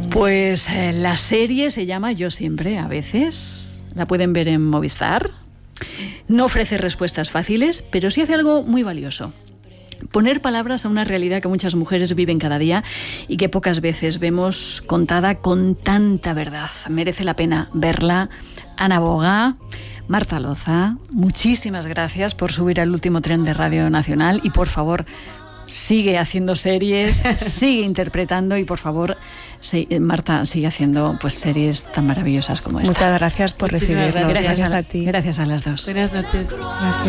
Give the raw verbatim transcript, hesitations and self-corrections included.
Pues eh, la serie se llama Yo siempre, a veces. La pueden ver en Movistar. No ofrece respuestas fáciles, pero sí hace algo muy valioso. Poner palabras a una realidad que muchas mujeres viven cada día y que pocas veces vemos contada con tanta verdad. Merece la pena verla. Ana Boga, Marta Loza, muchísimas gracias por subir al último tren de Radio Nacional y por favor, sigue haciendo series, sigue interpretando y por favor, sí, Marta, sigue haciendo pues series tan maravillosas como esta. Muchas gracias por Muchísimas recibirnos. gracias. Gracias, a, a ti. Gracias a las dos. Buenas noches. Gracias.